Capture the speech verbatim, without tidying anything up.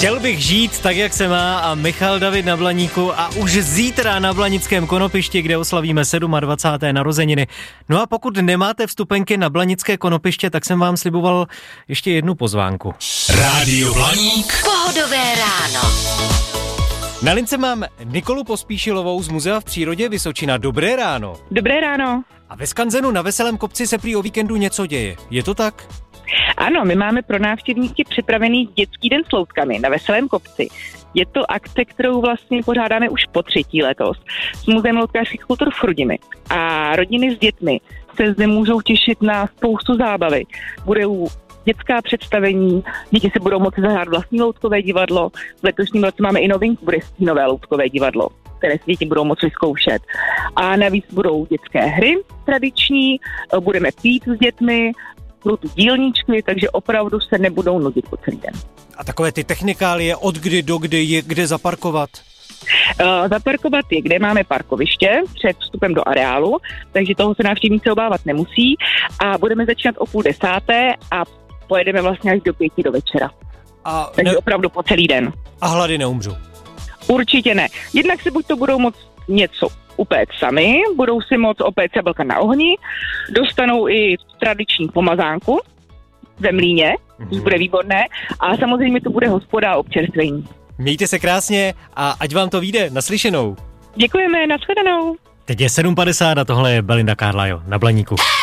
Chtěl bych žít tak, jak se má a Michal David na Blaníku a už zítra na Blanickém konopišti, kde oslavíme dvacáté sedmé narozeniny. No a pokud nemáte vstupenky na Blanické konopiště, tak jsem vám sliboval ještě jednu pozvánku. Rádio Blaník. Pohodové ráno. Na lince mám Nikolu Pospíšilovou z Muzea v přírodě Vysočina. Dobré ráno. Dobré ráno. A ve Skanzenu na Veselém kopci se prý o víkendu něco děje. Je to tak? Ano, my máme pro návštěvníky připravený dětský den s loutkami na Veselém kopci. Je to akce, kterou vlastně pořádáme už po třetí letos s Muzeem loutkářských kultur v Chrudimi. A rodiny s dětmi se zde můžou těšit na spoustu zábavy. Budou dětská představení, děti se budou moci zahrát vlastní loutkové divadlo. V letošním roce máme i novinku, bude stínové loutkové divadlo, které si děti budou moci zkoušet. A navíc budou dětské hry tradiční, budeme pít s dětmi, budou tu dílničky, takže opravdu se nebudou nudit po celý den. A takové ty technikálie, od kdy do kdy je kde zaparkovat? Uh, zaparkovat je, kde máme parkoviště před vstupem do areálu, takže toho se návštěvníci obávat nemusí a budeme začínat o půl desáté a pojedeme vlastně až do pěti do večera. A takže ne... opravdu po celý den. A hlady neumřu? Určitě ne. Jednak si buď to budou moct něco upéct sami, budou si moct opéct jablka na ohni, dostanou i tradiční pomazánku ve mlýně, což mm-hmm. bude výborné, a samozřejmě to bude hospoda a občerstvení. Mějte se krásně a ať vám to vyjde. Naslyšenou. Děkujeme, nashledanou. Teď je sedm padesát a tohle je Belinda Carlisle na Blaníku.